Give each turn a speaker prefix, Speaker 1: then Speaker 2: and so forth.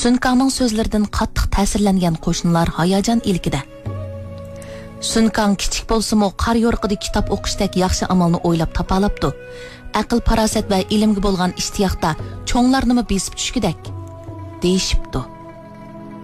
Speaker 1: Sun Kangning so'zlaridan qattiq ta'sirlangan qo'shnilar hayajon ilkida. Sun Kang kichik bo'lsa-mu qar yo'riqida kitob o'qishdek yaxshi amalni o'ylab topalabdi. Aql, farosat va ilmga bo'lgan ishtiyoqda cho'nglarni besib tushgidek deyishibdi.